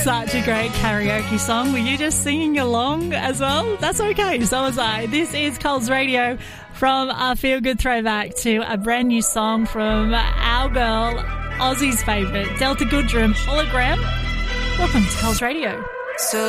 Such a great karaoke song. Were you just singing along as well? That's okay, so was I. This is Coles Radio, from a feel-good throwback to a brand new song from our girl, Aussie's favourite, Delta Goodrem, Hologram. Welcome to Coles Radio. So